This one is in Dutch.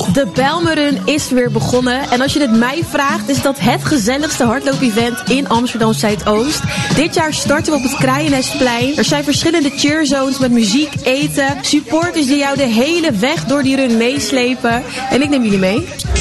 De Bijlmerrun is weer begonnen. En als je het mij vraagt, is dat het gezelligste hardloop-event in Amsterdam Zuidoost. Dit jaar starten we op het Kraaiennestplein. Er zijn verschillende cheerzones met muziek, eten, supporters die jou de hele weg door die run meeslepen. En ik neem jullie mee.